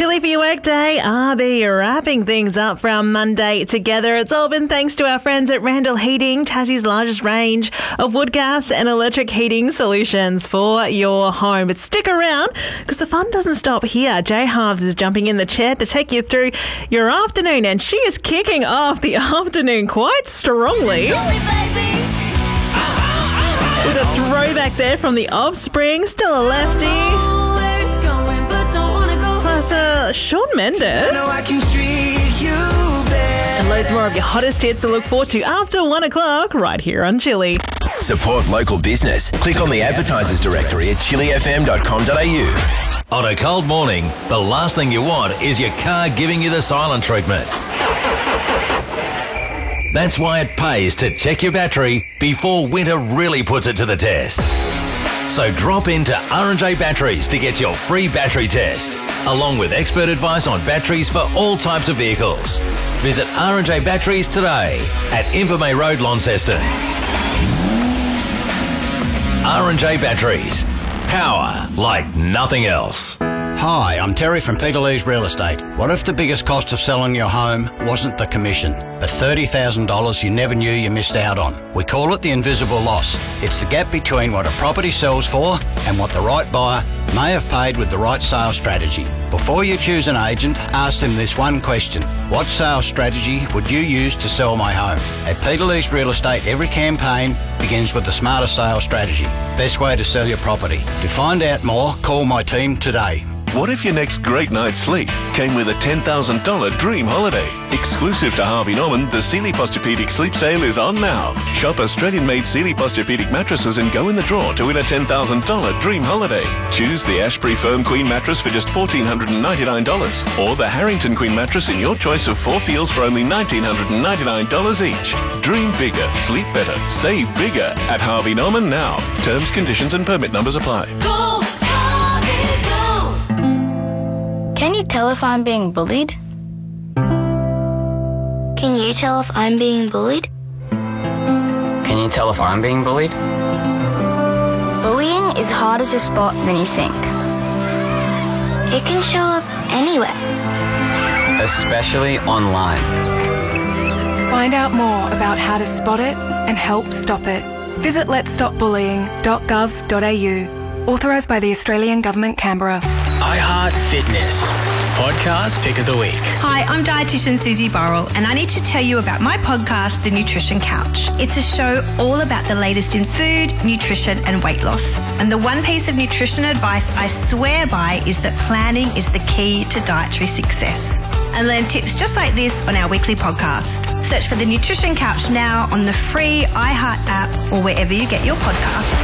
Chilly for your workday. RB wrapping things up for our Monday together. It's all been thanks to our friends at Randall Heating, Tassie's largest range of wood gas and electric heating solutions for your home. But stick around because the fun doesn't stop here. Jay Halves is jumping in the chair to take you through your afternoon, and she is kicking off the afternoon quite strongly. With a throwback there from The Offspring, still a lefty. Plus Shawn Mendes. And loads more of your hottest hits to look forward to after 1 o'clock right here on Chilly. Support local business. Click on the advertisers directory at chillyfm.com.au. On a cold morning, the last thing you want is your car giving you the silent treatment. That's why it pays to check your battery before winter really puts it to the test. So drop into R&J Batteries to get your free battery test, along with expert advice on batteries for all types of vehicles. Visit R&J Batteries today at Invermay Road, Launceston. R&J Batteries. Power like nothing else. Hi, I'm Terry from Peterlee's Real Estate. What if the biggest cost of selling your home wasn't the commission, but $30,000 you never knew you missed out on? We call it the invisible loss. It's the gap between what a property sells for and what the right buyer may have paid with the right sales strategy. Before you choose an agent, ask them this one question. What sales strategy would you use to sell my home? At Peterlee's Real Estate, every campaign begins with the smarter sales strategy. Best way to sell your property. To find out more, call my team today. What if your next great night's sleep came with a $10,000 dream holiday? Exclusive to Harvey Norman, the Sealy Posturepedic Sleep Sale is on now. Shop Australian-made Sealy Posturepedic mattresses and go in the draw to win a $10,000 dream holiday. Choose the Ashbury Firm Queen mattress for just $1,499 or the Harrington Queen mattress in your choice of 4 feels for only $1,999 each. Dream bigger, sleep better, save bigger at Harvey Norman now. Terms, conditions and permit numbers apply. Go, Harvey, go! Can you tell if I'm being bullied? Can you tell if I'm being bullied? Can you tell if I'm being bullied? Bullying is harder to spot than you think. It can show up anywhere. Especially online. Find out more about how to spot it and help stop it. Visit letsstopbullying.gov.au. Authorised by the Australian Government, Canberra. iHeart Fitness. Podcast Pick of the Week. Hi, I'm dietitian Susie Burrell, and I need to tell you about my podcast, The Nutrition Couch. It's a show all about the latest in food, nutrition and weight loss. And the one piece of nutrition advice I swear by is that planning is the key to dietary success. And learn tips just like this on our weekly podcast. Search for The Nutrition Couch now on the free iHeart app or wherever you get your podcasts.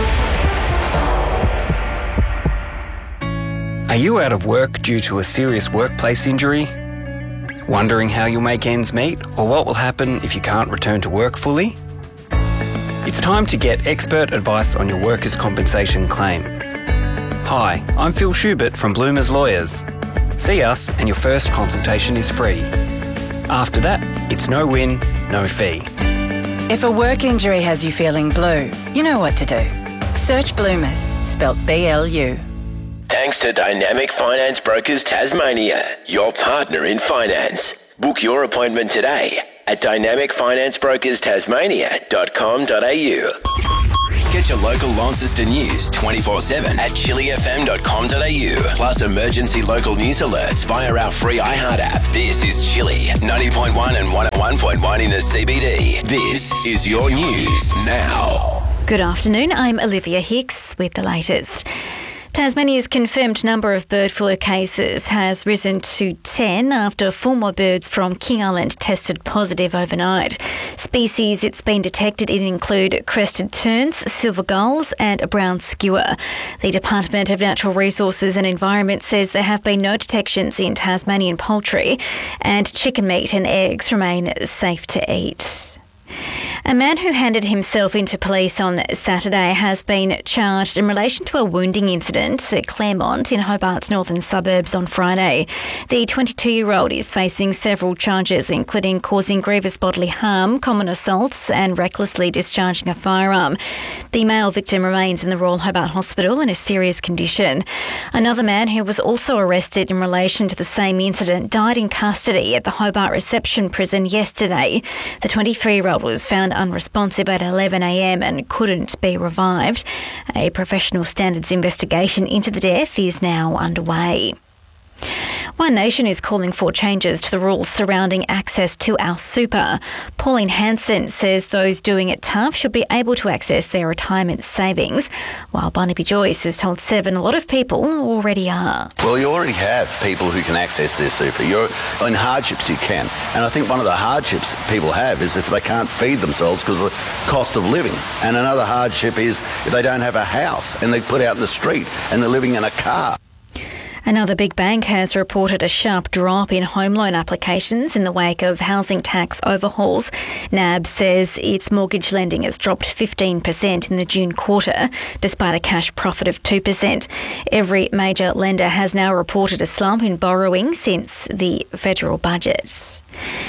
Are you out of work due to a serious workplace injury? Wondering how you'll make ends meet or what will happen if you can't return to work fully? It's time to get expert advice on your workers' compensation claim. Hi, I'm Phil Schubert from Bloomers Lawyers. See us and your first consultation is free. After that, it's no win, no fee. If a work injury has you feeling blue, you know what to do. Search Bloomers, spelt BLU. Thanks to Dynamic Finance Brokers Tasmania, your partner in finance. Book your appointment today at dynamicfinancebrokers.tasmania.com.au. Get your local Launceston news 24/7 at chillyfm.com.au. Plus emergency local news alerts via our free iHeart app. This is Chilly 90.1 and 101.1 in the CBD. This is your news now. Good afternoon, I'm Olivia Hicks with the latest. Tasmania's confirmed number of bird flu cases has risen to 10 after 4 more birds from King Island tested positive overnight. Species it's been detected in include crested terns, silver gulls and a brown skewer. The Department of Natural Resources and Environment says there have been no detections in Tasmanian poultry and chicken meat and eggs remain safe to eat. A man who handed himself into police on Saturday has been charged in relation to a wounding incident at Claremont in Hobart's northern suburbs on Friday. The 22-year-old is facing several charges, including causing grievous bodily harm, common assault and recklessly discharging a firearm. The male victim remains in the Royal Hobart Hospital in a serious condition. Another man who was also arrested in relation to the same incident died in custody at the Hobart Reception Prison yesterday. The 23-year-old was found unresponsive at 11 a.m. and couldn't be revived. A professional standards investigation into the death is now underway. One Nation is calling for changes to the rules surrounding access to our super. Pauline Hanson says those doing it tough should be able to access their retirement savings, while Barnaby Joyce has told Seven a lot of people already are. Well, you already have people who can access their super. You're in hardships, you can. And I think one of the hardships people have is if they can't feed themselves because of the cost of living. And another hardship is if they don't have a house and they put out in the street and they're living in a car. Another big bank has reported a sharp drop in home loan applications in the wake of housing tax overhauls. NAB says its mortgage lending has dropped 15% in the June quarter, despite a cash profit of 2%. Every major lender has now reported a slump in borrowing since the federal budget.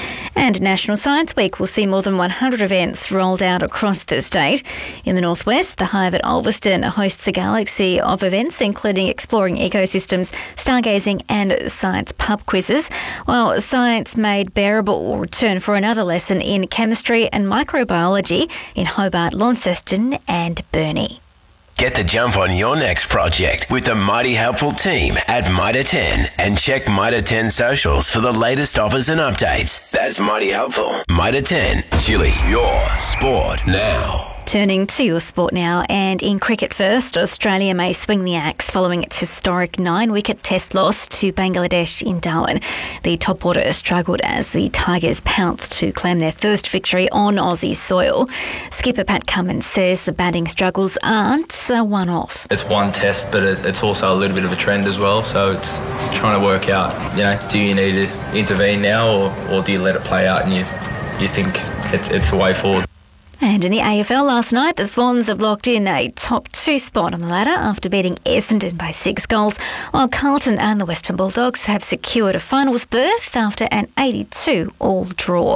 And National Science Week will see more than 100 events rolled out across the state. In the northwest, the Hive at Ulverston hosts a galaxy of events, including exploring ecosystems, stargazing and science pub quizzes, while Science Made Bearable will return for another lesson in chemistry and microbiology in Hobart, Launceston and Burnie. Get the jump on your next project with the mighty helpful team at Mitre 10 and check Mitre 10 socials for the latest offers and updates. That's mighty helpful. Mitre 10, Chili, your sport now. Turning to your sport now, and in cricket first, Australia may swing the axe following its historic 9-wicket test loss to Bangladesh in Darwin. The top order struggled as the Tigers pounced to claim their first victory on Aussie soil. Skipper Pat Cummins says the batting struggles aren't a one-off. It's one test, but it's also a little bit of a trend as well, so it's trying to work out, do you need to intervene now or do you let it play out and you think it's the way forward? And in the AFL last night, the Swans have locked in a top 2 spot on the ladder after beating Essendon by 6 goals, while Carlton and the Western Bulldogs have secured a finals berth after an 82-all draw.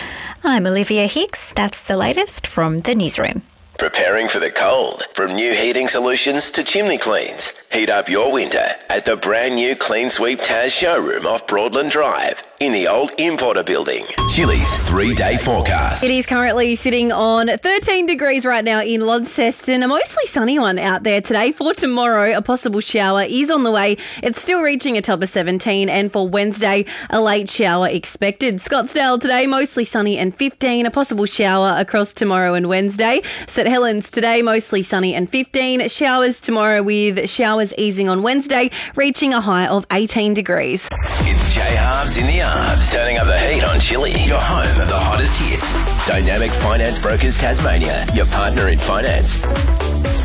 I'm Olivia Hicks. That's the latest from the newsroom. Preparing for the cold. From new heating solutions to chimney cleans. Heat up your winter at the brand new Clean Sweep Taz showroom off Broadland Drive in the old Importer building. Chili's 3-day forecast. It is currently sitting on 13 degrees right now in Launceston. A mostly sunny one out there today. For tomorrow, a possible shower is on the way. It's still reaching a top of 17, and for Wednesday, a late shower expected. Scottsdale today, mostly sunny and 15. A possible shower across tomorrow and Wednesday. St Helens today, mostly sunny and 15. Showers tomorrow with showers easing on Wednesday, reaching a high of 18 degrees. It's J Halves in the Arms, turning up the heat on Chili, your home of the hottest hits. Dynamic Finance Brokers Tasmania, your partner in finance.